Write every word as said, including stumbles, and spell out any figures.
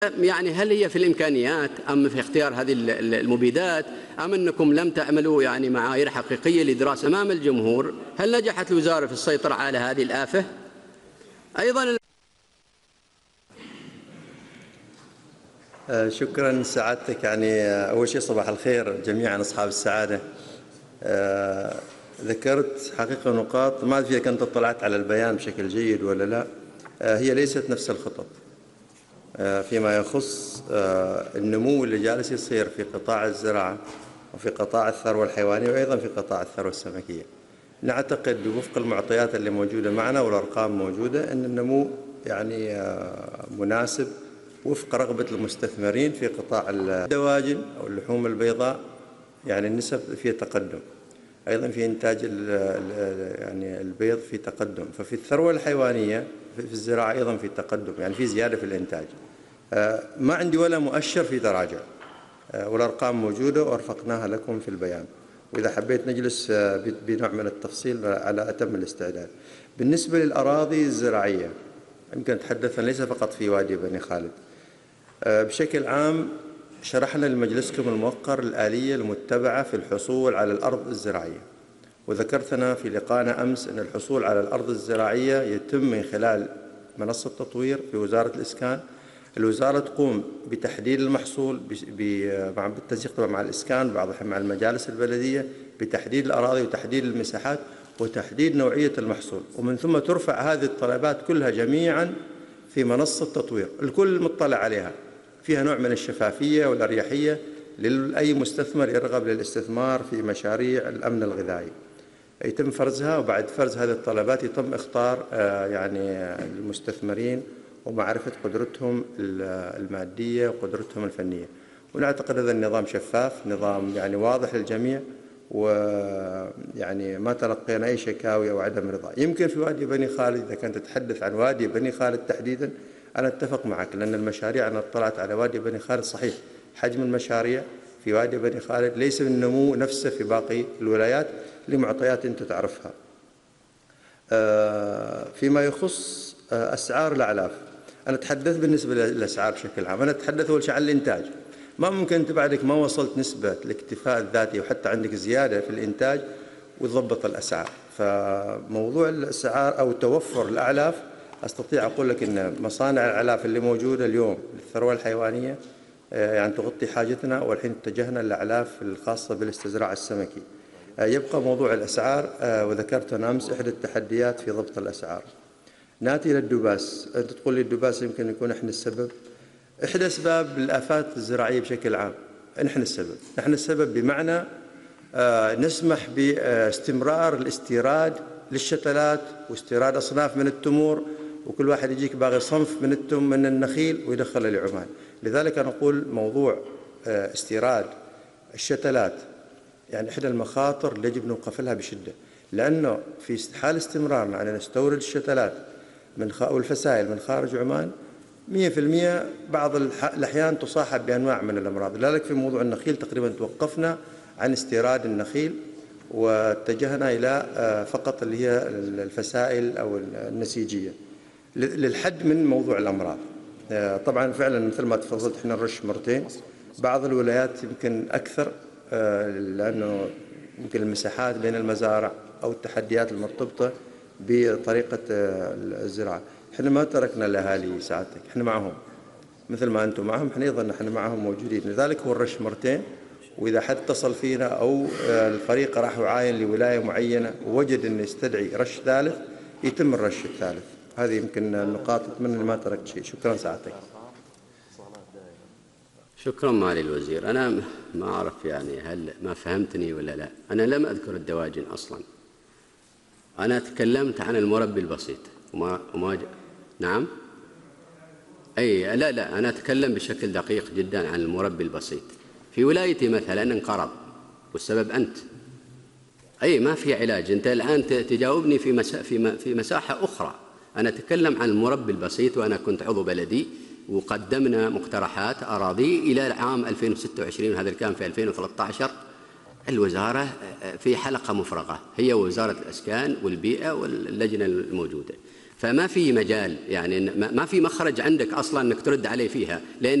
يعني هل هي في الإمكانيات أم في اختيار هذه المبيدات أم أنكم لم تعملوا يعني معايير حقيقية لدراسة أمام الجمهور؟ هل نجحت الوزارة في السيطرة على هذه الآفة؟ أيضا شكرا سعادتك. يعني أول شيء صباح الخير جميعا أصحاب السعادة. ذكرت حقيقة نقاط ما أدري إذا كنت اطلعت على البيان بشكل جيد ولا لا. هي ليست نفس الخطط فيما يخص النمو اللي جالس يصير في قطاع الزراعة وفي قطاع الثروة الحيوانية وأيضا في قطاع الثروة السمكية. نعتقد بوفق المعطيات اللي موجودة معنا والأرقام موجودة أن النمو يعني مناسب وفق رغبة المستثمرين في قطاع الدواجن أو اللحوم البيضاء. يعني النسب في تقدم، أيضا في إنتاج يعني البيض في تقدم، ففي الثروة الحيوانية في الزراعة أيضا في تقدم، يعني في زيادة في الإنتاج. ما عندي ولا مؤشر في تراجع، والأرقام موجودة وأرفقناها لكم في البيان، وإذا حبيت نجلس بنوع من التفصيل على أتم الاستعداد. بالنسبة للأراضي الزراعية يمكن تحدثنا ليس فقط في وادي بني خالد، بشكل عام شرحنا لمجلسكم الموقر الآلية المتبعة في الحصول على الأرض الزراعية، وذكرتنا في لقائنا أمس أن الحصول على الأرض الزراعية يتم من خلال منصة تطوير في وزارة الإسكان. الوزارة تقوم بتحديد المحصول بالتنسيق مع الإسكان، بعض الأحيان مع المجالس البلدية، بتحديد الأراضي وتحديد المساحات وتحديد نوعية المحصول، ومن ثم ترفع هذه الطلبات كلها جميعا في منصة تطوير الكل مطلع عليها، فيها نوع من الشفافية والأريحية لأي مستثمر يرغب للاستثمار في مشاريع الأمن الغذائي. يتم فرزها، وبعد فرز هذه الطلبات يتم اختار يعني المستثمرين ومعرفة قدرتهم المادية وقدرتهم الفنية. ونعتقد هذا النظام شفاف، نظام يعني واضح للجميع، ويعني ما تلقينا أي شكاوي أو عدم رضا. يمكن في وادي بني خالد، إذا كنت تتحدث عن وادي بني خالد تحديدا، أنا أتفق معك، لأن المشاريع أنا اطلعت على وادي بني خالد صحيح حجم المشاريع في وادي بني خالد ليس بالنمو نفسه في باقي الولايات لمعطيات أنت تعرفها. فيما يخص أسعار الأعلاف، أنا أتحدث بالنسبة للأسعار بشكل عام، أنا أتحدث أول شيء عن الإنتاج. ما ممكن أنت بعدك ما وصلت نسبة الاكتفاء الذاتي وحتى عندك زيادة في الإنتاج وتضبط الأسعار. فموضوع الأسعار أو توفر الأعلاف، أستطيع أقول لك أن مصانع الأعلاف اللي موجودة اليوم للثروة الحيوانية يعني تغطي حاجتنا، والحين اتجهنا للأعلاف الخاصة بالاستزراع السمكي. يبقى موضوع الأسعار، وذكرت أنا أمس إحدى التحديات في ضبط الأسعار. ناتي للدباس، أنت تقول لي الدباس يمكن يكون إحنا السبب. إحدى أسباب الآفات الزراعية بشكل عام نحن السبب، نحن السبب بمعنى نسمح باستمرار الاستيراد للشتلات واستيراد أصناف من التمور، وكل واحد يجيك باغي صنف من التم من النخيل ويدخله لعمان. لذلك أنا أقول موضوع استيراد الشتلات يعني إحدى المخاطر اللي يجب نوقف لها بشدة، لأنه في حال استمرارنا على نستورد الشتلات من خ... والفسائل من خارج عمان مئة بالمئة بعض الأحيان تصاحب بأنواع من الأمراض. لذلك في موضوع النخيل تقريبا توقفنا عن استيراد النخيل واتجهنا إلى فقط اللي هي الفسائل أو النسيجية للحد من موضوع الأمراض. طبعا فعلا مثل ما تفضلت احنا نرش مرتين، بعض الولايات يمكن أكثر لأنه يمكن المساحات بين المزارع أو التحديات المرتبطة بطريقة الزراعة. احنا ما تركنا الأهالي سعادتك، احنا معهم مثل ما أنتم معهم، احنا أيضا نحن معهم موجودين. لذلك هو الرش مرتين، وإذا حد اتصل فينا أو الفريق راح يعاين لولاية معينة ووجد أنه يستدعي رش ثالث يتم الرش الثالث. هذه يمكن النقاط، أتمنى ما تركت شيء. شكرا سعادتك. شكرا معالي الوزير. أنا ما أعرف يعني هل ما فهمتني ولا لا. أنا لم أذكر الدواجن أصلا، أنا تكلمت عن المربي البسيط وما, وما ج... نعم أي لا لا أنا أتكلم بشكل دقيق جدا عن المربي البسيط. في ولايتي مثلا انقرض، والسبب أنت. أي ما في علاج. أنت الآن تجاوبني في مسا... في, في مساحة أخرى. أنا أتكلم عن المربي البسيط، وأنا كنت عضو بلدي وقدمنا مقترحات أراضي إلى عام ألفين وستة وعشرين، وهذا كان في ألفين وثلاثة عشر. الوزارة في حلقة مفرغة، هي وزارة الإسكان والبيئة واللجنة الموجودة. فما في مجال، يعني ما في مخرج عندك أصلا أنك ترد عليه فيها، لأن